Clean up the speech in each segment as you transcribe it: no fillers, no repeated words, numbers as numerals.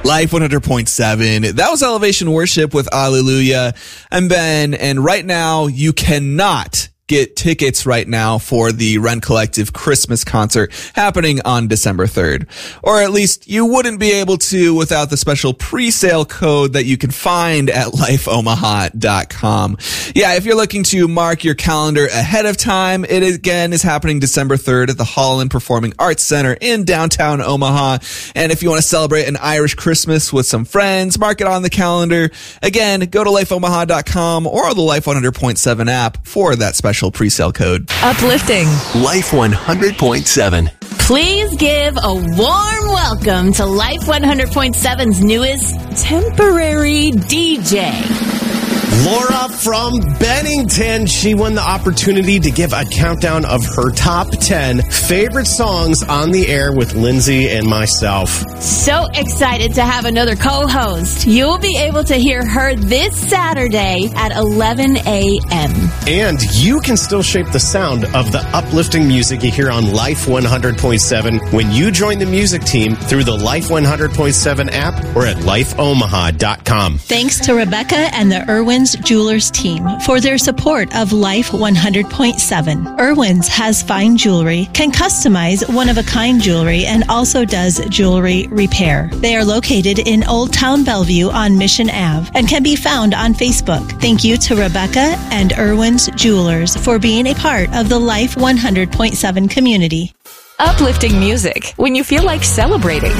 Life 100.7. That was Elevation Worship with Alleluia. I'm Ben, and right now you cannot get tickets right now for the Rend Collective Christmas concert happening on December 3rd. Or at least you wouldn't be able to without the special pre-sale code that you can find at lifeomaha.com. Yeah, if you're looking to mark your calendar ahead of time, it again is happening December 3rd at the Holland Performing Arts Center in downtown Omaha. And if you want to celebrate an Irish Christmas with some friends, mark it on the calendar. Again, go to lifeomaha.com or the Life 100.7 app for that special pre-sale code. Uplifting. Life 100.7. Please give a warm welcome to Life 100.7's newest temporary DJ. Laura from Bennington. She won the opportunity to give a countdown of her top 10 favorite songs on the air with Lindsay and myself. So excited to have another co-host. You'll be able to hear her this Saturday at 11 a.m. And you can still shape the sound of the uplifting music you hear on Life 100.7 when you join the music team through the Life 100.7 app or at lifeomaha.com. Thanks to Rebecca and the Irwin's Jewelers team for their support of Life 100.7. Irwin's has fine jewelry, can customize one-of-a-kind jewelry, and also does jewelry repair. They are located in Old Town Bellevue on Mission Ave and can be found on Facebook. Thank you to Rebecca and Irwin's Jewelers for being a part of the Life 100.7 community. Uplifting music when you feel like celebrating.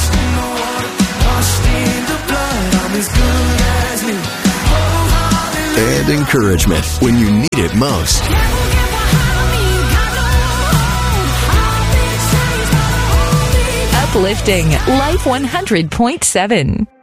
And encouragement when you need it most. Uplifting Life 100.7.